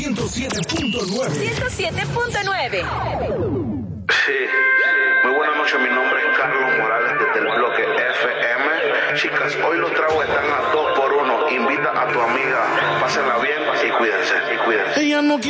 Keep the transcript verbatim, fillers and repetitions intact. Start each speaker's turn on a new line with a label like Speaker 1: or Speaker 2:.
Speaker 1: ciento siete punto nueve.
Speaker 2: ciento siete punto nueve.
Speaker 3: Sí. Muy buenas noches, mi nombre es Carlos Morales desde el bloque F M. Chicas, hoy los tragos están a dos por uno. Invita a tu amiga, pásenla bien y cuídense.